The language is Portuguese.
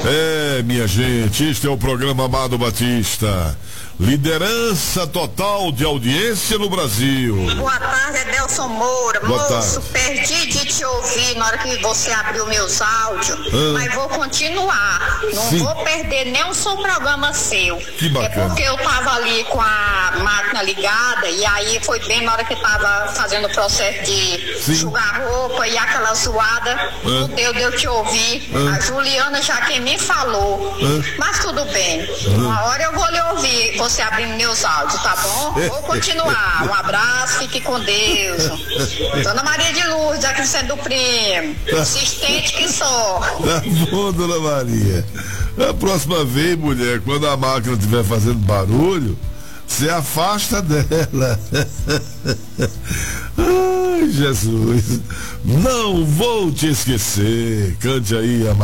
Minha gente, este é o programa Amado Batista. Liderança total de audiência no Brasil. Boa tarde, Edelson Moura. Boa Moço, tarde. perdi de te ouvir na hora que você abriu meus áudios, mas vou continuar. Não Sim. vou perder nem um só programa seu. Que bacana. É porque eu tava ali com a máquina ligada e aí foi bem na hora que eu tava fazendo o processo de Sim. enxugar roupa e aquela zoada. Não deu de eu te ouvir. A Juliana já quem me falou. Mas tudo bem. Uma hora eu vou lhe ouvir. Você abrindo meus áudios, tá bom? Vou continuar. Um abraço, fique com Deus. Dona Maria de Lourdes, aqui sendo primo. Insistente que sou. Tá bom, dona Maria. A próxima vez, mulher, quando a máquina estiver fazendo barulho, você afasta dela. Ai, Jesus. Não vou te esquecer. Cante aí, amado.